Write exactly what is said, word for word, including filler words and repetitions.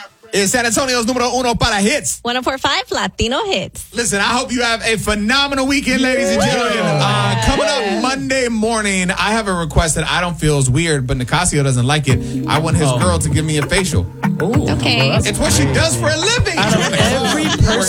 is San Antonio's numero uno para hits. one oh four point five Latino Hits. Listen, I hope you have a phenomenal weekend, ladies and gentlemen. Uh, coming up Monday morning, I have a request that I don't feel is weird, but Nicasio doesn't like it. I want his Oh. girl to give me a facial. Okay. It's what she does for a living. Out of every person